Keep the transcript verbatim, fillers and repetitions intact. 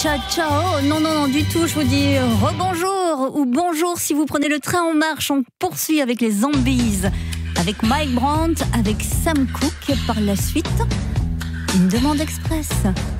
ciao, ciao. Non, non, non, du tout. Je vous dis rebonjour ou bonjour si vous prenez le train en marche. On poursuit avec les Zombies, avec Mike Brandt, avec Sam Cooke. Par la suite, une demande express.